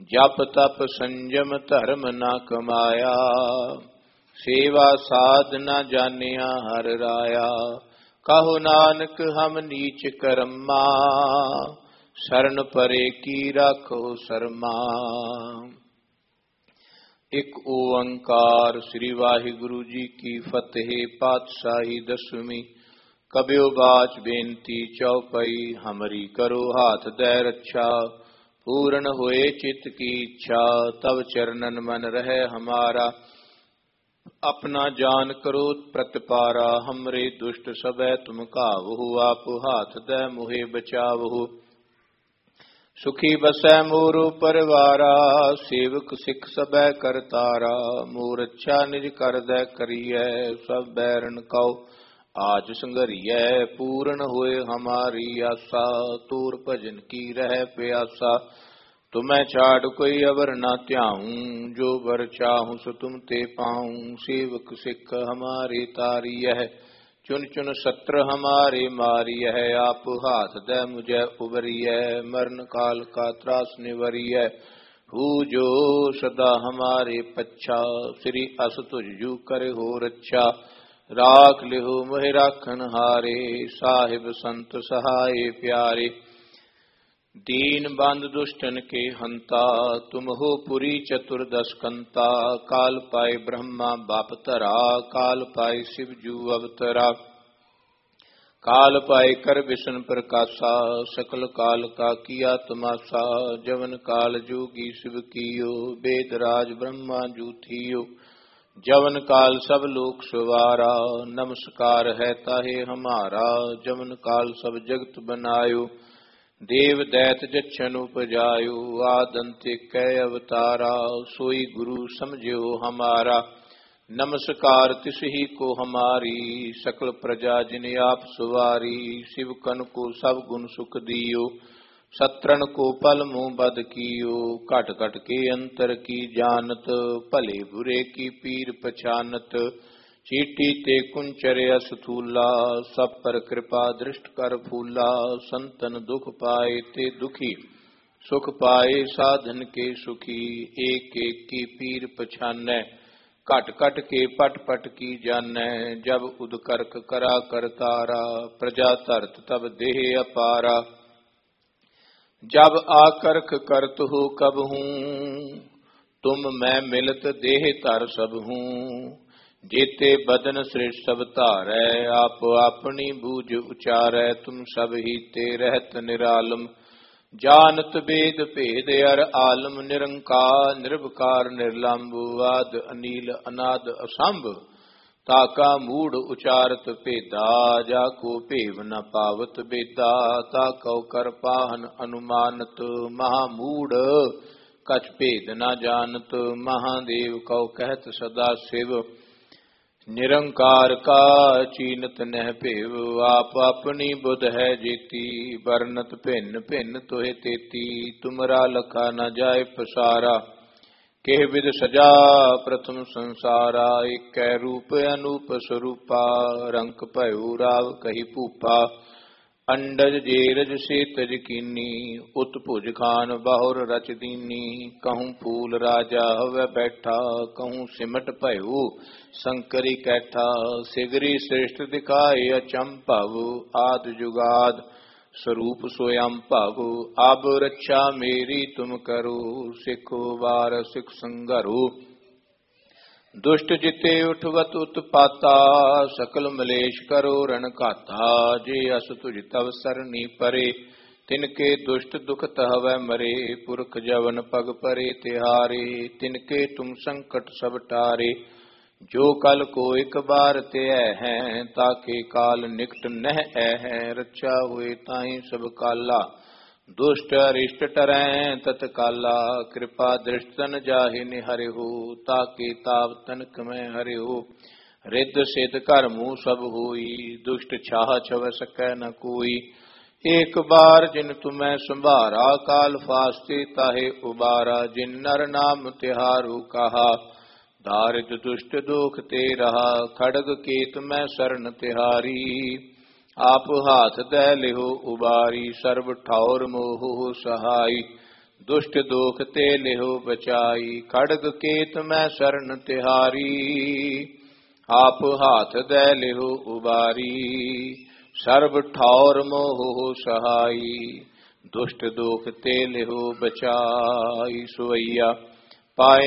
जप तप संयम धर्म न कमाया, सेवा साध न जानिया हर राया। कहो नानक हम नीच कर्मा, शरण परे की राखो शर्मा। एक ओंकार श्री वाहिगुरु जी की फतेह। पातशाही दसवीं। कबियो बाच बेनती चौपई, हमरी करो हाथ दै रक्षा। पूर्ण होए चित्त की इच्छा, तब चरणन मन रहे हमारा। अपना जान करो प्रतिपारा, हमरे दुष्ट सबै तुम कावहु। आप हाथ दै मुहे बचावहु। सुखी बसै मोरो परिवारा, सेवक सिख सबै करतारा। मोर अच्छा निज कर दै करियै, सब बैरन कौ आज संगरियै। पूर्ण होए हमारी आशा, तोर भजन की रह प्यासा। तुम्हें छाड़ कोई अवर न त्याऊं, जो बर चाहूं सो तुम ते पाऊं। सेवक सिख हमारे तारियह, चुन चुन सत्र हमारे मारियह। आप हाथ दे मुझे उबरिय, मरण काल का त्रास निवरिय। हू जो सदा हमारे पच्छा, श्री अस तुझ जू करे हो रक्षा। राख लिहो मोहि राखन हारे, साहिब संत सहाय प्यारे। दीन बंद दुष्टन के हंता, तुम हो पुरी चतुर्दश कंता। काल पाए ब्रह्मा बाप तरा, काल पाए शिव जू अवतरा। काल पाए कर विष्णु प्रकाशा, सकल काल का किया तमाशा। जवन काल जोगी शिव कियो, वेद राज ब्रह्मा जू थियो। जवन काल सब लोक सवारा, नमस्कार है ताहे हमारा। जवन काल सब जगत बनायो, देव दैत जच्छन उपजायो। आदंते कै अवतारा, सोई गुरु समझो हमारा। नमस्कार तिसही को हमारी, सकल प्रजा जिन आप सवारी। शिव कन को सब गुण सुख दियो, सत्रन को पल मुँह बद कियो। घट घट के अंतर की जानत, भले बुरे की पीर पछानत। चीटी ते कुंचर असथूला, सब पर कृपा दृष्ट कर फूला। संतन दुख पाए ते दुखी, सुख पाए साधन के सुखी। एक एक की पीर पछानै, घट घट के पट पट की जानै। जब उदकर्क करा कर तारा, प्रजा धरत तब देह अपारा। जब आकर्ख करत हो कब हूँ, तुम मैं मिलत देह धर सब हूँ। जेते बदन श्रेष्ठ सब धारै, आप अपनी बूझ उचारै। तुम सब ही ते रहत निरालम, जानत वेद भेद अर आलम। निरंकार निर्विकार निर्लंब, आद अनील अनाद असंभ। ताका मूढ़ उचारत भेदा, जाको भेव न पावत बेदा। ताकौ कर पाहन अनुमानत, महामूढ़ कछ भेद न जानत। महादेव कौ कहत सदा शिव, निरंकार का चीनत नह भेव। आप अपनी बुध है जेती, वर्णत भिन्न भिन्न तोहे तेती। तुमरा लखा न जाय पसारा, केह विद सजा प्रथम संसारा। एक रूप अनूप स्वरूपा, रंक भयो राव कही भूपा। अंडज जेरज से तज कीनी, उत्भुज खान बाहुर रच दीनी। कहूँ फूल राजा हवै बैठा, कहूँ सिमट भयो शंकरी कैठा। सिगरी श्रेष्ठ दिखाए अचंभव, आद जुगाद स्वरूप स्वयं भव। अब रक्षा मेरी तुम करो, सिखो वार सिख संगरो। दुष्ट जिते उठवत उत्पाता, सकल मलेश करो रण घाता। जे अस तुझ तव सरनी परे, तिनके दुष्ट दुख तहवै मरे। पुरख जवन पग परे तिहारे, तिनके तुम संकट सब टारे। जो कल को एक बार ते हैं, ताके काल निकट नह है। रक्षा हुए ताहि सब काला, दुष्ट अरिष्ट टरैं तत्काला। कृपा दृष्टन जाहि निहरे हो, ताके ताप तनक में हरे हो। रिद्ध सिद्ध कर्मु सब होई, दुष्ट छाह छव सकै न कोई। एक बार जिन तुम्हें संभारा, काल फास्ते ताहे उबारा। जिन नर नाम तिहारु कहा, दारिद दुष्ट दुख ते रहा। खड़ग केत में शरण तिहारी, आप हाथ दे लिहो उबारी। सर्व ठौर मोह सहाई, दुष्ट दोख ते लिहो बचाई, खड़ग केत मैं शरण तिहारी, आप हाथ दे लिहो उबारी, सर्ब ठौर मोह सहाई, दुष्ट दोख ते लिहो बचाई। सुवैया पाए